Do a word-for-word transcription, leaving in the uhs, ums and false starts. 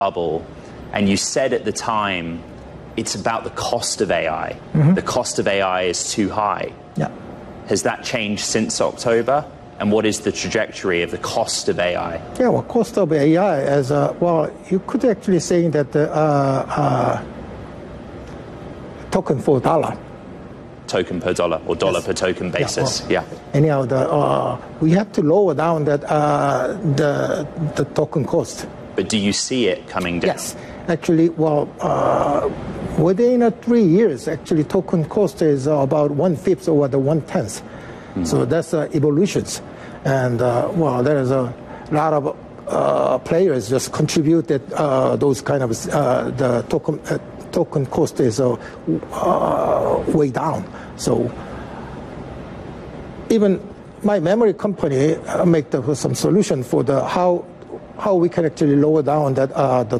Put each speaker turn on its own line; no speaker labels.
bubble, and you said at the time it's about the cost of A I. Mm-hmm. The cost of A I is too high.
Yeah.
Has that changed since October? And what is the trajectory of the cost of A I?
Yeah, well, cost of A I as uh, well, you could actually say that the uh, uh, token for dollar.
Token per dollar or dollar yes. per token basis.
Yeah. Well, yeah. Anyhow, the, uh, we have to lower down that uh, the the token cost.
But do you see it coming down?
Yes, actually, well, uh, within uh, three years, actually, token cost is uh, about one fifth or the one tenth. Mm-hmm. So that's uh, evolutions, and uh, well, there is a lot of uh, players just contributed uh, those kind of uh, the token uh, token cost is uh, uh, way down. So even my memory company uh, make the, some solution for the how. how we can actually lower down that uh, the